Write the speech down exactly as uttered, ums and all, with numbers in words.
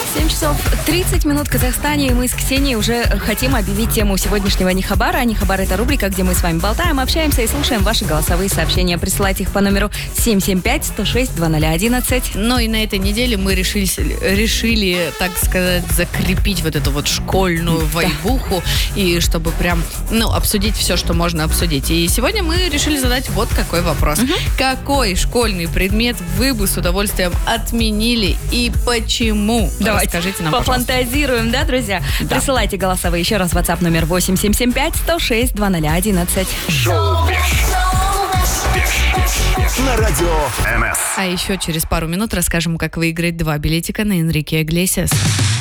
семь часов тридцать минут в Казахстане, и мы с Ксенией уже хотим объявить тему сегодняшнего Нихабара. Нихабар — это рубрика, где мы с вами болтаем, общаемся и слушаем ваши голосовые сообщения. Присылайте их по номеру семь семь пять сто шесть двадцать ноль одиннадцать. Ну и на этой неделе мы решили, решили, так сказать, закрепить вот эту вот школьную вайбуху, и чтобы прям, ну, обсудить все, что можно обсудить. И сегодня мы решили задать вот какой вопрос. Угу. Какой школьный предмет вы бы с удовольствием отменили и почему? Давайте Расскажите нам, пофантазируем, да, друзья? Да. Присылайте голосовые еще раз в WhatsApp номер восемь семь семь пять сто шесть двадцать ноль одиннадцать. Шоу на радио МС. А еще через пару минут расскажем, как выиграть два билетика на Энрике Иглесиас.